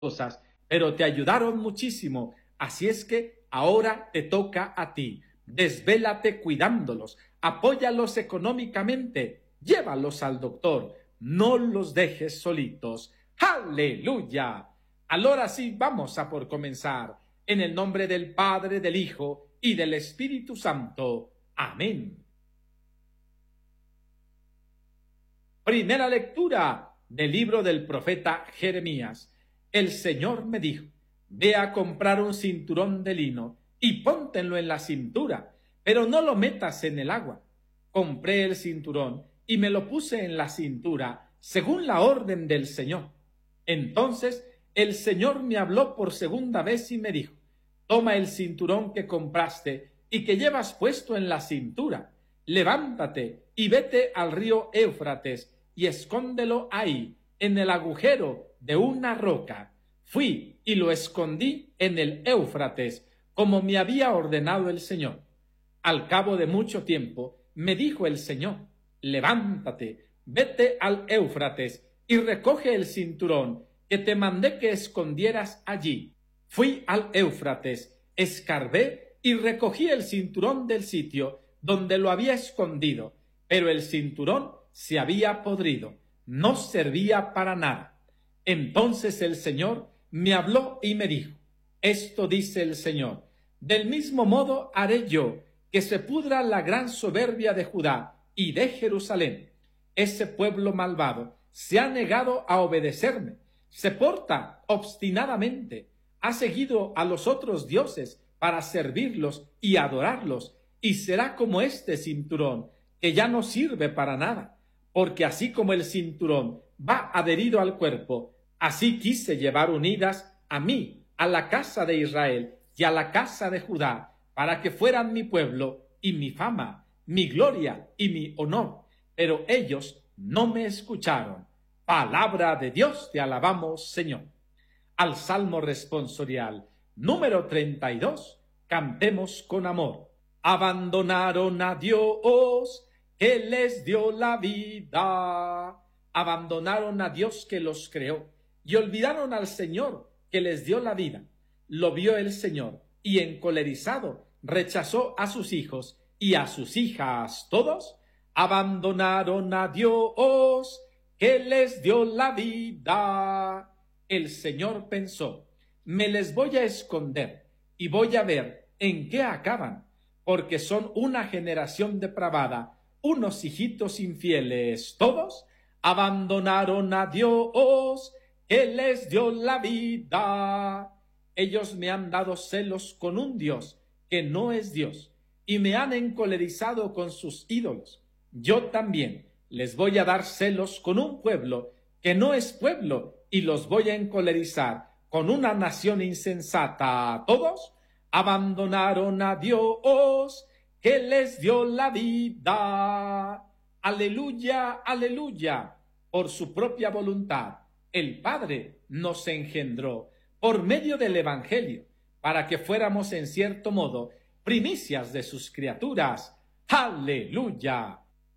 cosas, pero te ayudaron muchísimo. Así es que ahora te toca a ti. Desvélate cuidándolos, apóyalos económicamente, llévalos al doctor, no los dejes solitos. ¡Aleluya! Ahora sí, vamos a por comenzar. En el nombre del Padre, del Hijo y del Espíritu Santo. Amén. Primera lectura del libro del profeta Jeremías. El Señor me dijo: ve a comprar un cinturón de lino y póntenlo en la cintura, pero no lo metas en el agua. Compré el cinturón y me lo puse en la cintura, según la orden del Señor. Entonces el Señor me habló por segunda vez y me dijo: toma el cinturón que compraste y que llevas puesto en la cintura, levántate y vete al río Éufrates y escóndelo ahí, en el agujero de una roca. Fui y lo escondí en el Éufrates, como me había ordenado el Señor. Al cabo de mucho tiempo, me dijo el Señor: levántate, vete al Éufrates y recoge el cinturón que te mandé que escondieras allí. Fui al Éufrates, escarbé y recogí el cinturón del sitio donde lo había escondido, pero el cinturón se había podrido, no servía para nada. Entonces el Señor me habló y me dijo: esto dice el Señor, del mismo modo haré yo que se pudra la gran soberbia de Judá y de Jerusalén. Ese pueblo malvado se ha negado a obedecerme, se porta obstinadamente, ha seguido a los otros dioses para servirlos y adorarlos, y será como este cinturón, que ya no sirve para nada, porque así como el cinturón va adherido al cuerpo, así quise llevar unidas a mí, a la casa de Israel y a la casa de Judá, para que fueran mi pueblo y mi fama, mi gloria y mi honor. Pero ellos no me escucharon. Palabra de Dios, te alabamos, Señor. Al Salmo responsorial número 32, cantemos con amor. Abandonaron a Dios, que les dio la vida. Abandonaron a Dios que los creó y olvidaron al Señor que les dio la vida. Lo vio el Señor y encolerizado rechazó a sus hijos y a sus hijas todos. Abandonaron a Dios que les dio la vida. El Señor pensó: me les voy a esconder y voy a ver en qué acaban, porque son una generación depravada, unos hijitos infieles todos. Abandonaron a Dios que les dio la vida. Ellos me han dado celos con un Dios que no es Dios, y me han encolerizado con sus ídolos. Yo también les voy a dar celos con un pueblo que no es pueblo, y los voy a encolerizar con una nación insensata. Todos abandonaron a Dios que les dio la vida. Aleluya, aleluya. Por su propia voluntad, el Padre nos engendró por medio del Evangelio, para que fuéramos en cierto modo primicias de sus criaturas. ¡Aleluya!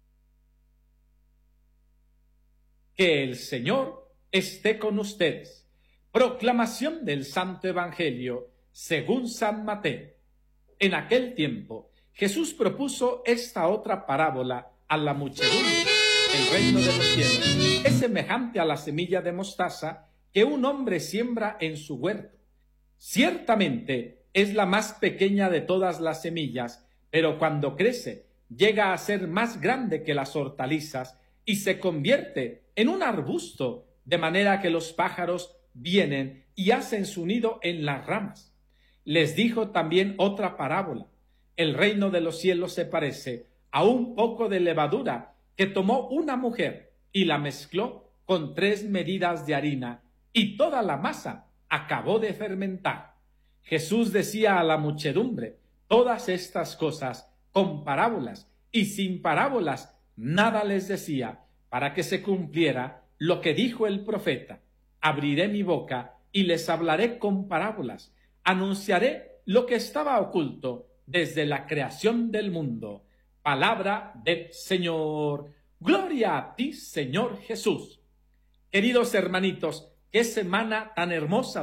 Que el Señor esté con ustedes. Proclamación del Santo Evangelio según San Mateo. En aquel tiempo, Jesús propuso esta otra parábola a la muchedumbre. El reino de los cielos es semejante a la semilla de mostaza que un hombre siembra en su huerto. Ciertamente es la más pequeña de todas las semillas, pero cuando crece llega a ser más grande que las hortalizas y se convierte en un arbusto, de manera que los pájaros vienen y hacen su nido en las ramas. Les dijo también otra parábola. El reino de los cielos se parece a un poco de levadura que tomó una mujer y la mezcló con 3 medidas de harina, y toda la masa acabó de fermentar. Jesús decía a la muchedumbre todas estas cosas con parábolas, y sin parábolas nada les decía, para que se cumpliera lo que dijo el profeta: abriré mi boca y les hablaré con parábolas, anunciaré lo que estaba oculto desde la creación del mundo. Palabra del Señor. Gloria a ti, Señor Jesús. Queridos hermanitos, qué semana tan hermosa